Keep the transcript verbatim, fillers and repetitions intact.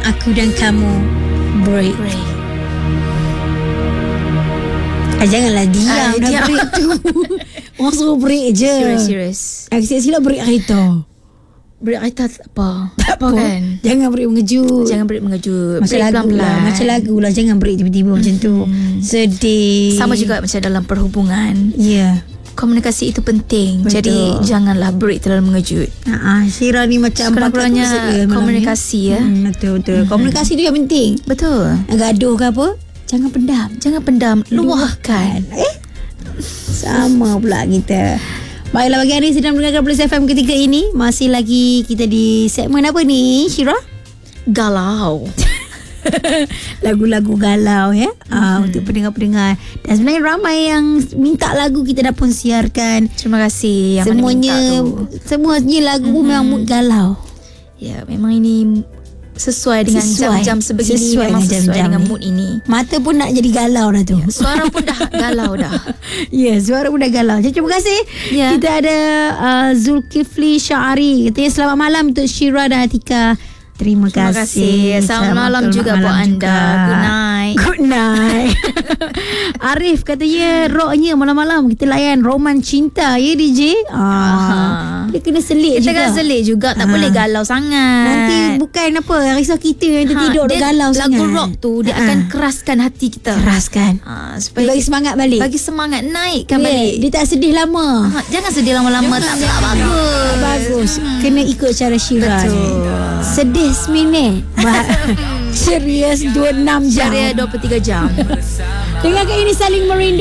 aku dan kamu break. break. Ah, janganlah diam Ah, dah diam. break tu. Orang suruh break je. Serius, serius. Ah, silap break kereta. Break kereta tak apa. Tak apa kan. Jangan break mengejut. Jangan break mengejut. Macam Break lagu pelan-pelan. lah. Macam lagu lah. Jangan break tiba-tiba macam tu. Sedih. Sama juga macam dalam perhubungan. Ya. Komunikasi itu penting. Betul. Jadi janganlah break terlalu mengejut. Ah, Syira ni macam Sekurang-kurangnya bakat tu malam komunikasi ni. ya. Hmm, betul betul. Hmm. Komunikasi tu yang penting. Betul. Gaduh ke apa? Jangan pendam. Jangan pendam, luahkan. Eh? Sama pula kita. Baiklah, bagi anda sedang mendengarkan Plus F M ketika ini, masih lagi kita di segmen apa ni, Syira? Galau. Lagu-lagu galau ya. Mm-hmm. Uh, untuk pendengar-pendengar. Dan sebenarnya ramai yang minta lagu, kita dah pun siarkan. Terima kasih yang Semuanya mana minta tu. semuanya lagu Mm-hmm. memang mood galau. Ya, memang ini sesuai dengan Sesuai. jam-jam sebegini. Sesuai Memang dengan sesuai jam-jam dengan ni. mood ini. Mata pun nak jadi galau dah tu. Suara pun dah galau dah. Ya, yeah, suara pun dah galau. Jadi, terima kasih. Ya. Kita ada uh, Zulkifli Syari. Katanya selamat malam untuk Syira dan Atika. Terima, Terima kasih. Selamat malam juga buat anda. Good night. Good night. Arif katanya rocknya malam-malam kita layan roman cinta ya D J. Ah, dia kena selit Kita juga. kan selit juga. Tak Ah. boleh galau sangat. Nanti bukan apa, risau kita yang tertidur Ha, ha, dia- galau lagu sangat. rock tu dia Ha. akan keraskan hati kita. keraskan. Ha, Dia supaya bagi semangat balik. bagi semangat, naikkan Yeah, balik. dia tak sedih lama. Ha, jangan sedih lama-lama. Tak, tak bagus. Bagus. Kena ikut cara Syira ni. Betul. Sedih seminit. Bah- Serius dua puluh enam jam. Syariah dua puluh tiga jam. Dengarkan ini Saling Merindu.